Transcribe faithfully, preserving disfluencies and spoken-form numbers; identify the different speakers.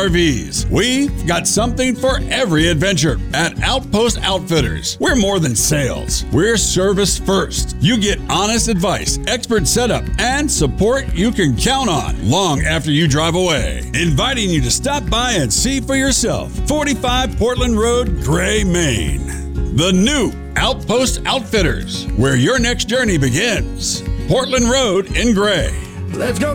Speaker 1: R Vs. We've got something for every adventure at Outpost Outfitters. We're more than sales. We're service first. You get honest advice, expert setup, and support you can count on long after you drive away. Inviting you to stop by and see for yourself. forty-five Portland Road, Gray, Maine. The new Outpost Outfitters, where your next journey begins. Portland Road in Gray.
Speaker 2: Let's go.